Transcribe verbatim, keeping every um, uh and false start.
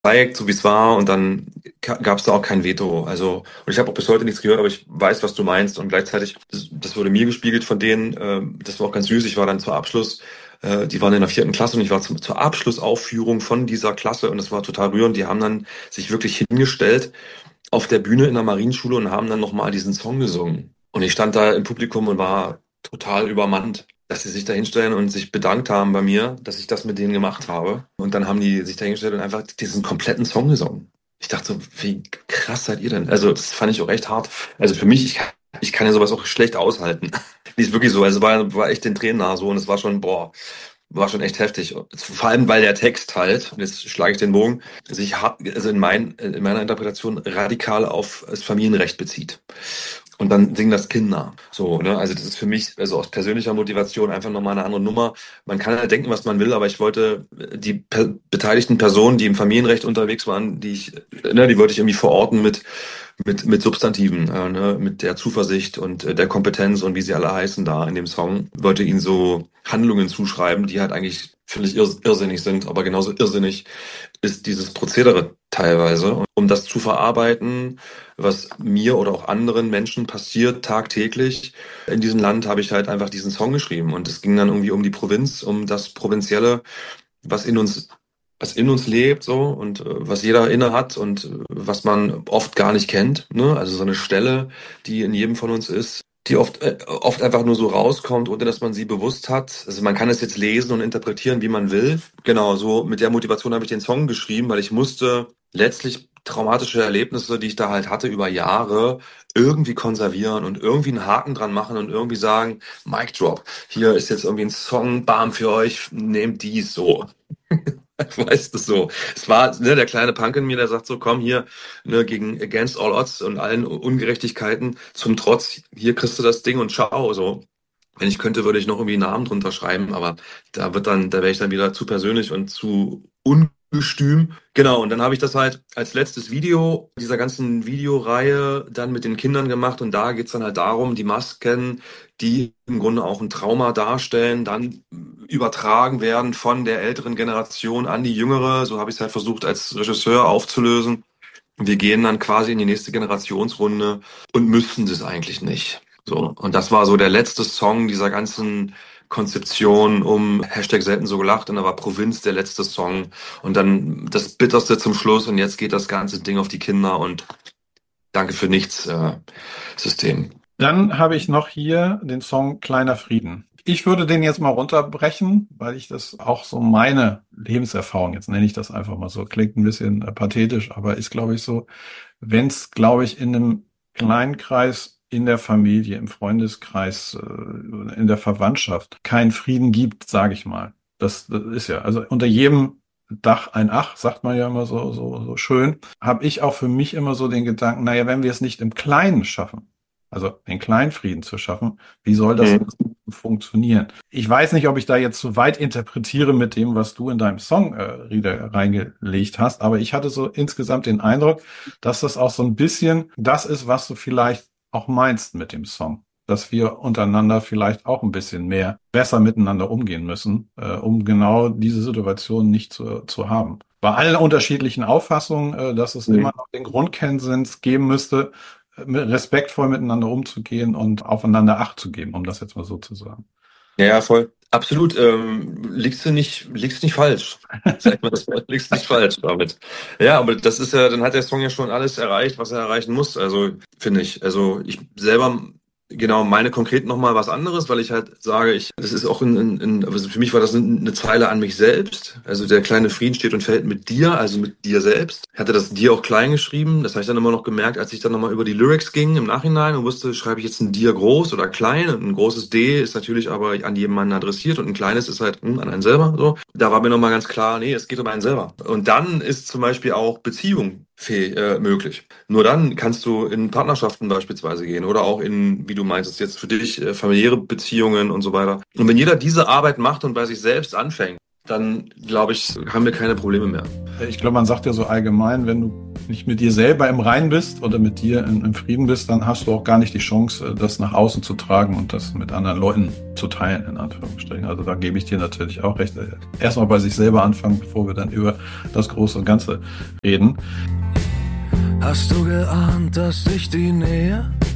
gezeigt, so wie es war, und dann gab es da auch kein Veto. Also, und ich habe auch bis heute nichts gehört, aber ich weiß, was du meinst. Und gleichzeitig, das, das wurde mir gespiegelt von denen, äh, das war auch ganz süß. Ich war dann zur Abschluss, äh, die waren in der vierten Klasse und ich war zum, zur Abschlussaufführung von dieser Klasse und das war total rührend. Die haben dann sich wirklich hingestellt auf der Bühne in der Marienschule und haben dann nochmal diesen Song gesungen. Und ich stand da im Publikum und war total übermannt, dass sie sich da hinstellen und sich bedankt haben bei mir, dass ich das mit denen gemacht habe. Und dann haben die sich da hingestellt und einfach diesen kompletten Song gesungen. Ich dachte so, wie krass seid ihr denn? Also das fand ich auch echt hart. Also für mich, ich, ich kann ja sowas auch schlecht aushalten. Nicht wirklich so. Also war, war echt den Tränen nahe so und es war schon, boah, war schon echt heftig. Vor allem, weil der Text halt, und jetzt schlage ich den Bogen, sich hart, also in, mein, in meiner Interpretation radikal auf das Familienrecht bezieht. Und dann singen das Kinder. So, ne? Also das ist für mich, also aus persönlicher Motivation einfach nochmal eine andere Nummer. Man kann ja denken, was man will, aber ich wollte die per beteiligten Personen, die im Familienrecht unterwegs waren, die ich, ne, die wollte ich irgendwie verorten mit mit, mit Substantiven, äh, ne, mit der Zuversicht und äh, der Kompetenz und wie sie alle heißen da in dem Song, wollte ihnen so Handlungen zuschreiben, die halt eigentlich völlig irrs irrsinnig sind, aber genauso irrsinnig ist dieses Prozedere teilweise. Und um das zu verarbeiten, was mir oder auch anderen Menschen passiert tagtäglich in diesem Land, habe ich halt einfach diesen Song geschrieben. Und es ging dann irgendwie um die Provinz, um das Provinzielle, was in uns was in uns lebt, so, und äh, was jeder inne hat und äh, was man oft gar nicht kennt, ne? Also so eine Stelle, die in jedem von uns ist, die oft äh, oft einfach nur so rauskommt, ohne dass man sie bewusst hat. Also man kann es jetzt lesen und interpretieren, wie man will. Genau, so mit der Motivation habe ich den Song geschrieben, weil ich musste letztlich traumatische Erlebnisse, die ich da halt hatte über Jahre, irgendwie konservieren und irgendwie einen Haken dran machen und irgendwie sagen, Mic Drop, hier ist jetzt irgendwie ein Song, bam, für euch, nehmt dies so. Weißt du so. Es war, ne, der kleine Punk in mir, der sagt so, komm hier, ne, gegen Against All Odds und allen Ungerechtigkeiten zum Trotz, hier kriegst du das Ding und ciao, so. Wenn ich könnte, würde ich noch irgendwie einen Namen drunter schreiben, aber da wird dann, da wäre ich dann wieder zu persönlich und zu ungestüm. Genau, und dann habe ich das halt als letztes Video dieser ganzen Videoreihe dann mit den Kindern gemacht und da geht's dann halt darum, die Masken, die im Grunde auch ein Trauma darstellen, dann übertragen werden von der älteren Generation an die jüngere. So habe ich es halt versucht als Regisseur aufzulösen. Wir gehen dann quasi in die nächste Generationsrunde und müssten das eigentlich nicht. So, und das war so der letzte Song dieser ganzen Konzeption um Hashtag selten so gelacht und da war Provinz der letzte Song und dann das Bitterste zum Schluss und jetzt geht das ganze Ding auf die Kinder und danke für nichts, äh, System. Dann habe ich noch hier den Song Kleiner Frieden. Ich würde den jetzt mal runterbrechen, weil ich das auch so meine Lebenserfahrung, jetzt nenne ich das einfach mal so, klingt ein bisschen äh, pathetisch, aber ist, glaube ich, so, wenn es, glaube ich, in einem kleinen Kreis, in der Familie, im Freundeskreis, äh, in der Verwandtschaft keinen Frieden gibt, sage ich mal. Das, das ist ja, also unter jedem Dach ein Ach, sagt man ja immer so, so, so schön, habe ich auch für mich immer so den Gedanken, naja, wenn wir es nicht im Kleinen schaffen, also den Kleinfrieden zu schaffen, wie soll das Mhm. funktionieren? Ich weiß nicht, ob ich da jetzt zu weit interpretiere mit dem, was du in deinem Song äh, Rieder, reingelegt hast, aber ich hatte so insgesamt den Eindruck, dass das auch so ein bisschen das ist, was du vielleicht auch meinst mit dem Song. Dass wir untereinander vielleicht auch ein bisschen mehr besser miteinander umgehen müssen, äh, um genau diese Situation nicht zu, zu haben. Bei allen unterschiedlichen Auffassungen, äh, dass es immer Mhm. noch den Grundkonsens geben müsste, mit- respektvoll miteinander umzugehen und aufeinander Acht zu geben, um das jetzt mal so zu sagen. Ja, ja, voll. Absolut. Ähm, liegst du nicht, liegst nicht falsch. Sag mal, das Wort, liegst nicht falsch damit. Ja, aber das ist ja, dann hat der Song ja schon alles erreicht, was er erreichen muss. Also, finde ich. Also, ich selber, genau, meine konkret nochmal was anderes, weil ich halt sage, ich, das ist auch in, in, in also für mich war das eine, eine Zeile an mich selbst. Also, der kleine Frieden steht und fällt mit dir, also mit dir selbst. Ich hatte das dir auch klein geschrieben. Das habe ich dann immer noch gemerkt, als ich dann nochmal über die Lyrics ging im Nachhinein und wusste, schreibe ich jetzt ein dir groß oder klein. Und ein großes D ist natürlich aber an jemanden adressiert und ein kleines ist halt hm, an einen selber. So. Da war mir nochmal ganz klar, nee, es geht um einen selber. Und dann ist zum Beispiel auch Beziehung fäh- äh, möglich. Nur dann kannst du in Partnerschaften beispielsweise gehen oder auch in, wie du meintest, jetzt für dich äh, familiäre Beziehungen und so weiter. Und wenn jeder diese Arbeit macht und bei sich selbst anfängt, dann glaube ich, haben wir keine Probleme mehr. Ich glaube, man sagt ja so allgemein, wenn du nicht mit dir selber im Reinen bist oder mit dir in, im Frieden bist, dann hast du auch gar nicht die Chance, das nach außen zu tragen und das mit anderen Leuten zu teilen, in Anführungsstrichen. Also da gebe ich dir natürlich auch recht. Erstmal bei sich selber anfangen, bevor wir dann über das Große und Ganze reden. Hast du geahnt, dass sich die Nähe